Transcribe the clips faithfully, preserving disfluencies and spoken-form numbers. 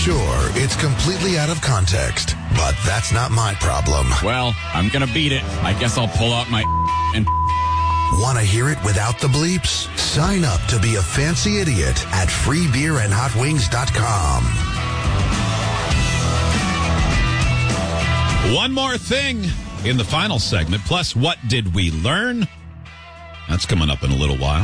Sure, it's completely out of context, but that's not my problem. Well, I'm going to beat it. I guess I'll pull out my and... Want to hear it without the bleeps? Sign up to be a fancy idiot at free beer and hot wings dot com. One more thing in the final segment, plus what did we learn? That's coming up in a little while.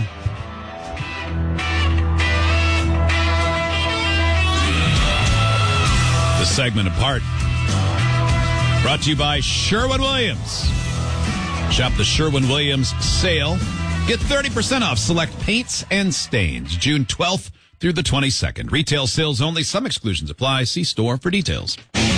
The segment apart. Brought to you by Sherwin-Williams. Shop the Sherwin-Williams sale. Get thirty percent off select paints and stains. June twelfth through the twenty-second. Retail sales only. Some exclusions apply. See store for details.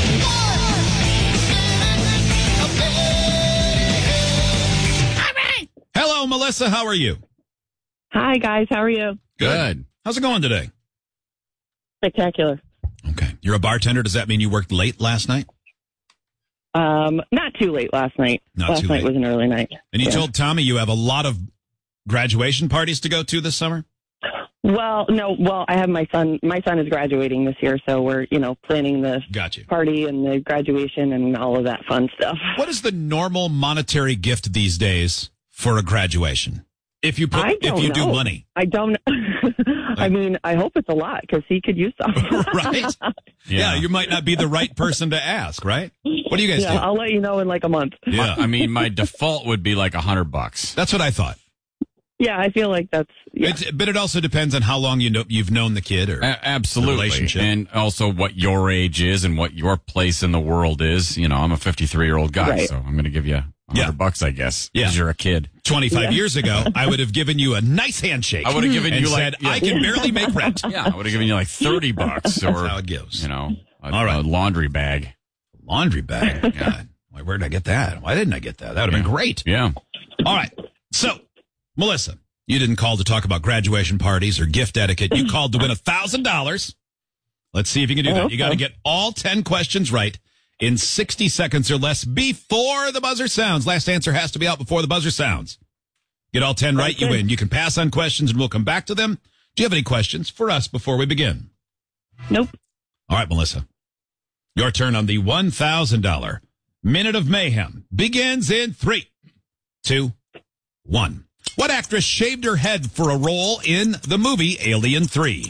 Hello, Melissa. How are you? Hi, guys. How are you? Good. How's it going today? Spectacular. Okay. You're a bartender. Does that mean you worked late last night? Um, not too late last night. Not last too night late. was an early night. And you Yeah. told Tommy you have a lot of graduation parties to go to this summer? Well, no. Well, I have my son. My son is graduating this year, so we're you know planning the Got you. party and the graduation and all of that fun stuff. What is the normal monetary gift these days for a graduation? If you put, I don't if you know. do money, I don't. I mean, I hope it's a lot because he could use some. right? Yeah. Yeah. you might not be the right person to ask, right? What do you guys Yeah, do? I'll let you know in like a month. Yeah, I mean, my default would be like a hundred bucks. that's what I thought. Yeah, I feel like that's. Yeah. It's, but it also depends on how long you know you've known the kid, or A- absolutely. The relationship. And also what your age is and what your place in the world is. You know, I'm a fifty-three year old guy, Right. so I'm going to give you a hundred Yeah. bucks, I guess. Yeah. Because you're a kid. twenty-five Yeah. years ago, I would have given you a nice handshake. I would have given and you like, said, yeah. I can barely make rent. Yeah, I would have given you like thirty bucks or, That's how it goes. you know, a, All right. a laundry bag. Laundry bag. God, why- where did I get that? Why didn't I get that? That would have been great. Yeah. All right. So, Melissa, you didn't call to talk about graduation parties or gift etiquette. You called to win one thousand dollars. Let's see if you can do that. You got to get all ten questions right in sixty seconds or less before the buzzer sounds. Last answer has to be out before the buzzer sounds. Get all ten right, you Okay. win. You can pass on questions and we'll come back to them. Do you have any questions for us before we begin? Nope. All right, Melissa. Your turn on the one thousand dollars Minute of Mayhem begins in three, two, one. What actress shaved her head for a role in the movie Alien three?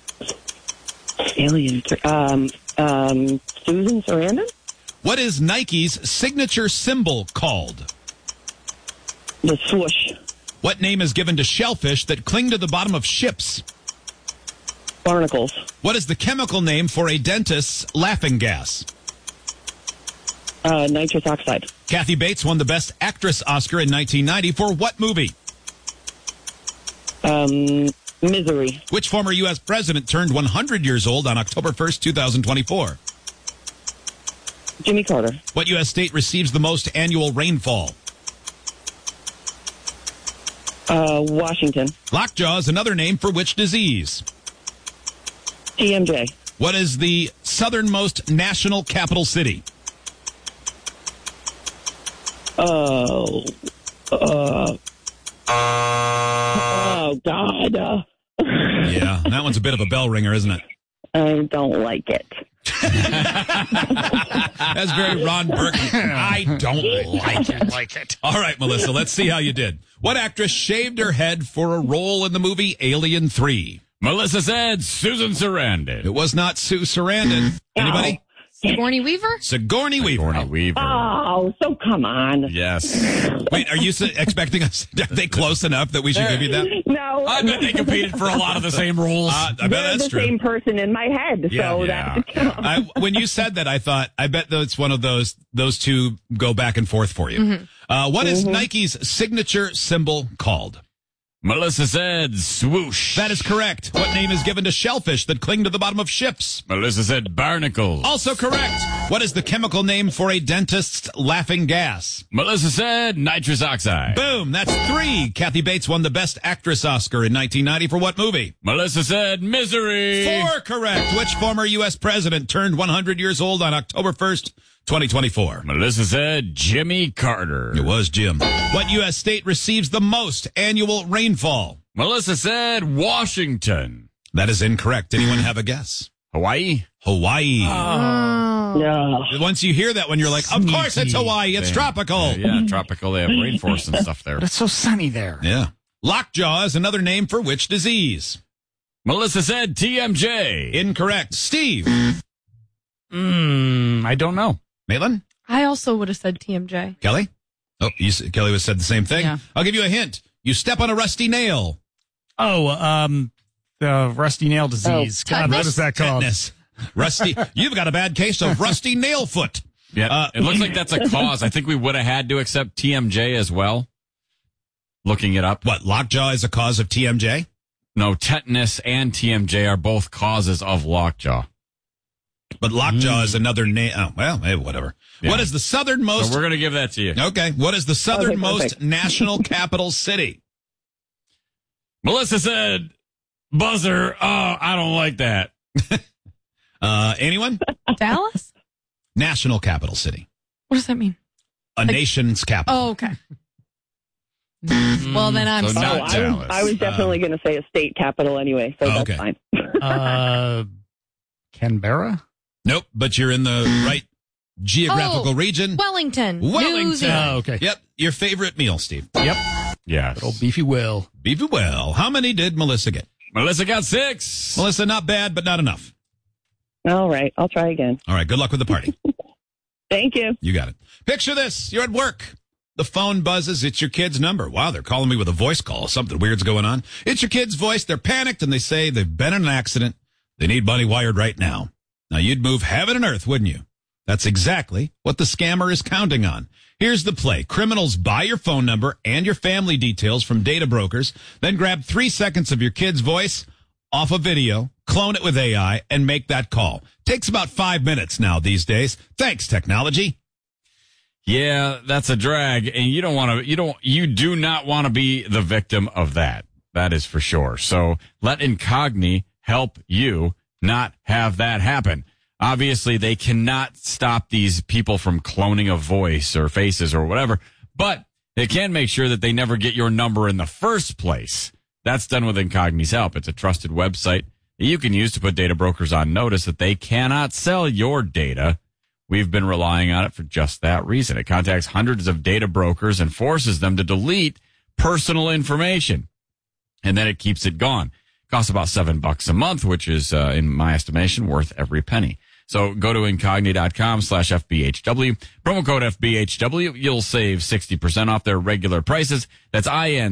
Alien. th- Um. Um. Susan Sarandon. What is Nike's signature symbol called? The swoosh. What name is given to shellfish that cling to the bottom of ships? Barnacles. What is the chemical name for a dentist's laughing gas? Uh. Nitrous oxide. Kathy Bates won the Best Actress Oscar in nineteen ninety for what movie? Um. Misery. Which former U S president turned one hundred years old on October first, twenty twenty-four? Jimmy Carter. What U S state receives the most annual rainfall? Uh. Washington. Lockjaw is another name for which disease? T M J. What is the southernmost national capital city? Oh. Uh. Oh God. Uh, Yeah, that one's a bit of a bell ringer, isn't it? I don't like it. That's very Ron Burgundy. I don't like it. like it. All right, Melissa, let's see how you did. What actress shaved her head for a role in the movie Alien three? Melissa said Susan Sarandon. It was not Sue Sarandon. Anybody? Sigourney Weaver? Sigourney Weaver. Sigourney Weaver. Oh, so come on. Yes. Wait, are you s- expecting us? Are they close enough that we should give you that? No. I bet they competed for a lot of the same roles. Uh, I bet They're that's the true. same person in my head, Yeah, so yeah, that yeah. I, when you said that, I thought, I bet that's one of those, those two go back and forth for you. Uh, what is Nike's signature symbol called? Melissa said swoosh. That is correct. What name is given to shellfish that cling to the bottom of ships? Melissa said barnacles. Also correct. What is the chemical name for a dentist's laughing gas? Melissa said nitrous oxide. Boom. That's three. Kathy Bates won the Best Actress Oscar in nineteen ninety for what movie? Melissa said misery. Four correct. Which former U S president turned one hundred years old on October first, twenty twenty-four? Melissa said Jimmy Carter. It was Jim. What U S state receives the most annual rainfall? Melissa said Washington. That is incorrect. Anyone have a guess? Hawaii? Hawaii. Yeah. Once you hear that one, you're like, of course it's Hawaii. It's They- tropical. Yeah, yeah, tropical. They have rainforests and stuff there. But it's so sunny there. Yeah. Lockjaw is another name for which disease? Melissa said T M J. Incorrect. Steve. Mm, I don't know. Maitland? I also would have said T M J. Kelly? Oh, you, s- Kelly was said the same thing. Yeah. I'll give you a hint. You step on a rusty nail. Oh, um, the rusty nail disease. Oh, God, what tetanus? is that called? Tetanus. Rusty. You've got a bad case of rusty nail foot. Yeah, Uh, it looks like that's a cause. I think we would have had to accept T M J as well. Looking it up. What, lockjaw is a cause of T M J? No, tetanus and T M J are both causes of lockjaw. But lockjaw is another name. Oh, well, hey, whatever. Yeah. What is the southernmost? So we're going to give that to you. Okay. What is the southernmost perfect. national capital city? Melissa said buzzer. Oh, I don't like that. Uh, anyone? Dallas? National capital city. What does that mean? A nation's capital. Oh, okay. Well, then I'm So sorry. not Oh, I was, Dallas. I was definitely going to say a state capital anyway, so Oh, that's okay. fine. Uh, Canberra? Nope, but you're in the right geographical Oh, region. Wellington. Wellington. New Zealand. Oh, okay. Yep. Your favorite meal, Steve. Yep. Yes. Old beefy Will. Beefy well. How many did Melissa get? Melissa got six. Melissa, not bad, but not enough. All right, I'll try again. All right. Good luck with the party. Thank you. You got it. Picture this. You're at work. The phone buzzes. It's your kid's number. Wow, they're calling me with a voice call. Something weird's going on. It's your kid's voice. They're panicked and they say they've been in an accident. They need money wired right now. Now, you'd move heaven and earth, wouldn't you? That's exactly what the scammer is counting on. Here's the play. Criminals buy your phone number and your family details from data brokers, then grab three seconds of your kid's voice off a video, clone it with A I, and make that call. Takes about five minutes now these days. Thanks, technology. Yeah, that's a drag, and you don't want to. You don't. You do not want to be the victim of that. That is for sure. So let Incogni help you not have that happen. Obviously, they cannot stop these people from cloning a voice or faces or whatever, but they can make sure that they never get your number in the first place. That's done with Incogni's help. It's a trusted website that you can use to put data brokers on notice that they cannot sell your data. We've been relying on it for just that reason. It contacts hundreds of data brokers and forces them to delete personal information. And then it keeps it gone. It costs about seven bucks a month, which is, uh, in my estimation, worth every penny. So go to incogni.com slash FBHW. Promo code F B H W. You'll save sixty percent off their regular prices. That's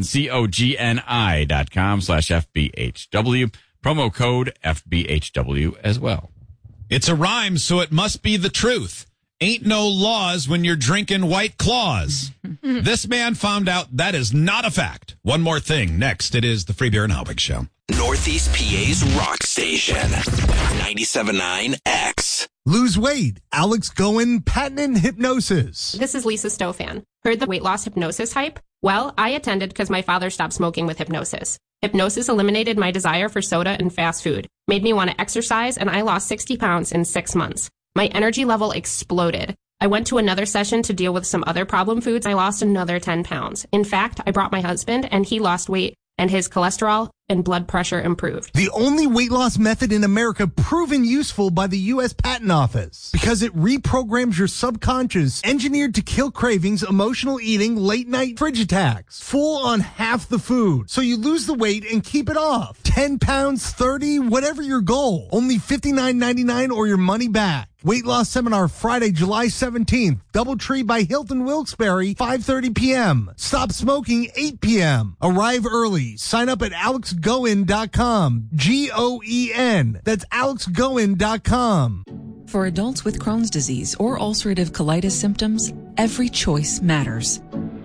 I-N-C-O-G-N-I dot com slash F-B-H-W. Promo code F B H W as well. It's a rhyme, so it must be the truth. Ain't no laws when you're drinking White Claws. This man found out that is not a fact. One more thing. Next, it is the Free Beer and Howard Show. Northeast P A's rock station. ninety-seven point nine X. Lose weight. Alex Goen, patent hypnosis. This is Lisa Stofan. Heard the weight loss hypnosis hype? Well, I attended because my father stopped smoking with hypnosis. Hypnosis eliminated my desire for soda and fast food, made me want to exercise, and I lost sixty pounds in six months. My energy level exploded. I went to another session to deal with some other problem foods. I lost another ten pounds. In fact, I brought my husband, and he lost weight, and his cholesterol and blood pressure improved. The only weight loss method in America proven useful by the U S Patent Office because it reprograms your subconscious, engineered to kill cravings, emotional eating, late night fridge attacks, full on half the food. So you lose the weight and keep it off. ten pounds, thirty, whatever your goal. Only fifty-nine ninety-nine or your money back. Weight loss seminar Friday, July seventeenth. Doubletree by Hilton Wilkes-Barre, five thirty p.m. Stop smoking, eight p.m. Arrive early. Sign up at alex goen dot com. G O E N. That's alex goen dot com. For adults with Crohn's disease or ulcerative colitis symptoms, every choice matters.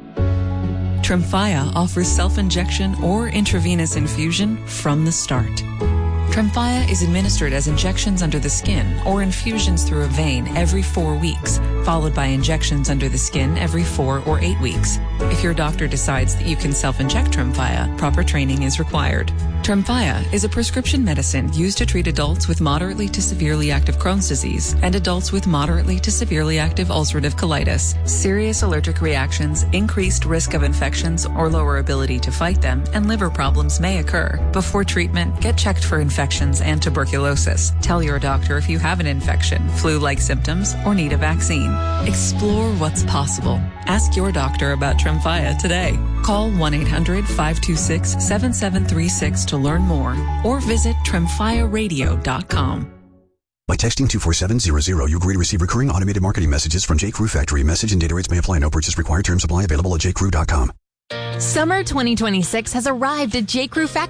Tremfya offers self-injection or intravenous infusion from the start. Tremfya is administered as injections under the skin or infusions through a vein every four weeks, followed by injections under the skin every four or eight weeks. If your doctor decides that you can self-inject Tremfya, proper training is required. Tremfya is a prescription medicine used to treat adults with moderately to severely active Crohn's disease and adults with moderately to severely active ulcerative colitis. Serious allergic reactions, increased risk of infections or lower ability to fight them, and liver problems may occur. Before treatment, get checked for infections infections and tuberculosis. Tell your doctor if you have an infection, flu-like symptoms, or need a vaccine. Explore what's possible. Ask your doctor about Tremfya today. Call one eight hundred five two six seven seven three six to learn more or visit tremfya radio dot com. By texting two four seven zero zero, you agree to receive recurring automated marketing messages from J. Crew Factory. Message and data rates may apply. No purchase required. Terms apply. Available at j crew dot com. Summer twenty twenty-six has arrived at J. Crew Factory.